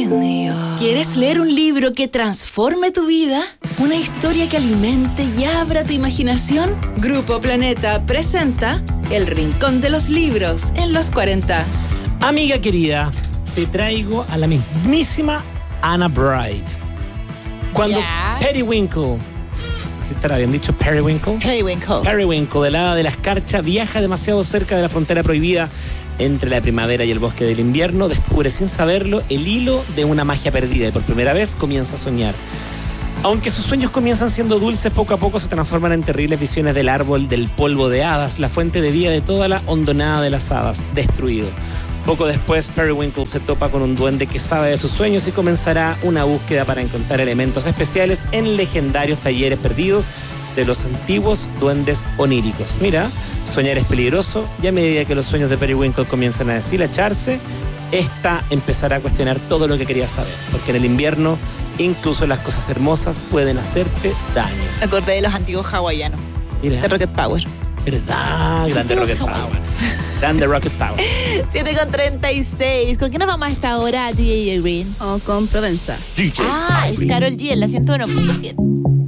¿Quieres leer un libro que transforme tu vida? ¿Una historia que alimente y abra tu imaginación? Grupo Planeta presenta El Rincón de los Libros en los 40. Amiga querida, te traigo a la mismísima Anna Bright. Cuando Periwinkle, ¿así estará bien dicho? Periwinkle, del hada de la escarcha, viaja demasiado cerca de la frontera prohibida entre la primavera y el bosque del invierno, descubre sin saberlo el hilo de una magia perdida y por primera vez comienza a soñar. Aunque sus sueños comienzan siendo dulces, poco a poco se transforman en terribles visiones del árbol del polvo de hadas, la fuente de vida de toda la hondonada de las hadas, destruido. Poco después, Periwinkle se topa con un duende que sabe de sus sueños y comenzará una búsqueda para encontrar elementos especiales en legendarios talleres perdidos de los antiguos duendes oníricos. Mira, soñar es peligroso y a medida que los sueños de Periwinkle comienzan a deshilacharse, esta empezará a cuestionar todo lo que quería saber, porque en el invierno incluso las cosas hermosas pueden hacerte daño. Me acordé de los antiguos hawaianos. Mira. De Rocket Power. ¿Verdad? Grande Rocket Power. Grande Rocket Power. 7:36. ¿Con quién nos vamos a esta hora, DJ Green? O con Provenza. Es Karol G en la 101.7.